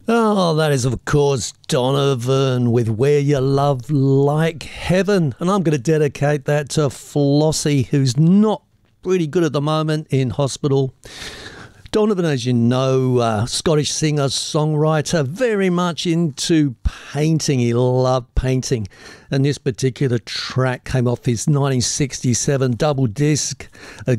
Oh, that is, of course, Donovan with Where You Love Like Heaven. And I'm going to dedicate that to Flossie, who's not pretty good at the moment in hospital. Donovan, as you know, Scottish singer, songwriter, very much into painting. He loved painting. And this particular track came off his 1967 double disc, A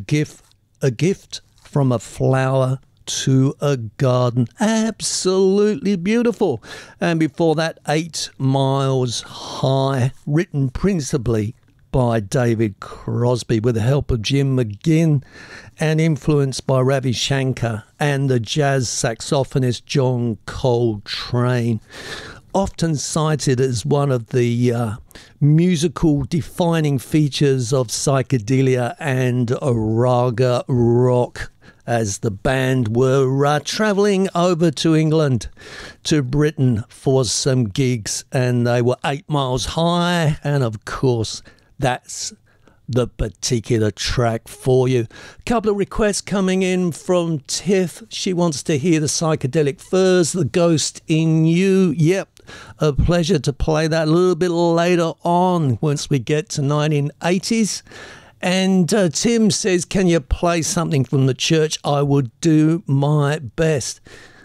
Gift from a Flower to a Garden. Absolutely beautiful. And before that, 8 Miles High, written principally by David Crosby with the help of Jim McGinn and influenced by Ravi Shankar and the jazz saxophonist John Coltrane. Often cited as one of the musical defining features of psychedelia and raga rock, as the band were travelling over to England, to Britain for some gigs, and they were 8 Miles High, and of course that's the particular track for you. A couple of requests coming in from Tiff. She wants to hear the Psychedelic Furs, The Ghost in You. Yep, a pleasure to play that a little bit later on once we get to 1980s. And Tim says, can you play something from the Church? I would do my best.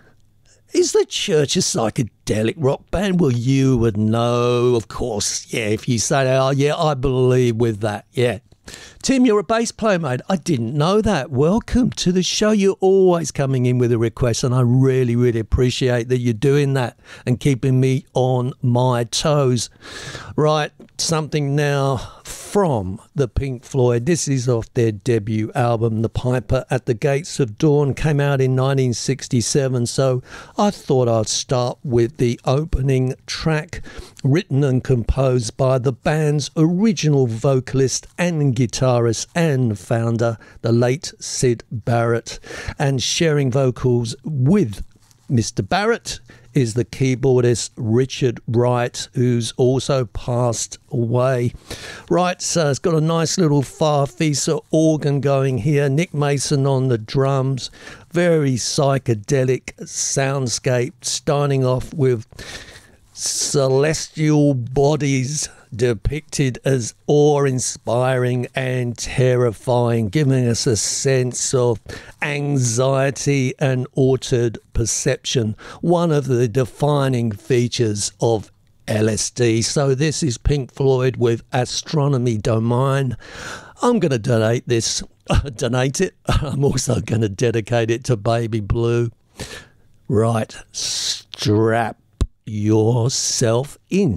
Is the Church a psychedelic rock band? Well, you would know, of course. Yeah, if you say, oh, yeah, I believe with that. Yeah. Tim, you're a bass player, mate. I didn't know that. Welcome to the show. You're always coming in with a request, and I really, really appreciate that you're doing that and keeping me on my toes. Right, something now from the Pink Floyd. This is off their debut album, The Piper at the Gates of Dawn. Came out in 1967, so I thought I'd start with the opening track, written and composed by the band's original vocalist and guitarist and founder, the late Syd Barrett, and sharing vocals with Mr. Barrett is the keyboardist Richard Wright, who's also passed away. Right, so it's got a nice little Farfisa organ going here. Nick Mason on the drums. Very psychedelic soundscape, starting off with celestial bodies depicted as awe-inspiring and terrifying, giving us a sense of anxiety and altered perception, one of the defining features of LSD. So this is Pink Floyd with Astronomy Domain. I'm going to donate this. Donate it. I'm also going to dedicate it to Baby Blue. Right, strap yourself in.